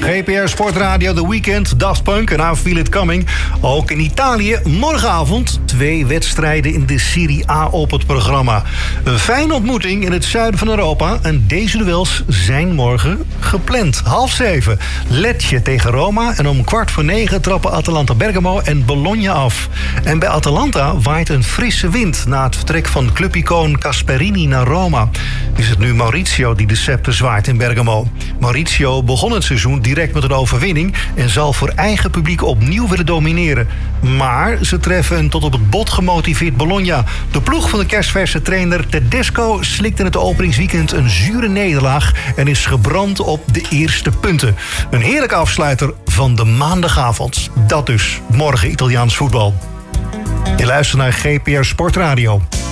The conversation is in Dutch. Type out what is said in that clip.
GPR Sportradio, The Weekend, Daft Punk en I Feel It Coming. Ook in Italië morgenavond 2 wedstrijden in de Serie A op het programma. Een fijne ontmoeting in het zuiden van Europa. En deze duels zijn morgen gepland. 6:30 Lecce tegen Roma. En om 8:45 trappen Atalanta Bergamo en Bologna af. En bij Atalanta waait een frisse wind na het vertrek van clubicoon Gasperini naar Roma. Is het nu Maurizio die de scepter zwaait in Bergamo. Maurizio begon het seizoen direct met een overwinning en zal voor eigen publiek opnieuw willen domineren. Maar ze treffen een tot op het bot gemotiveerd Bologna. De ploeg van de kerstverse trainer Tedesco slikt in het openingsweekend een zure nederlaag en is gebrand op de eerste punten. Een heerlijke afsluiter van de maandagavond. Dat dus, morgen Italiaans voetbal. Je luistert naar GPR Sportradio.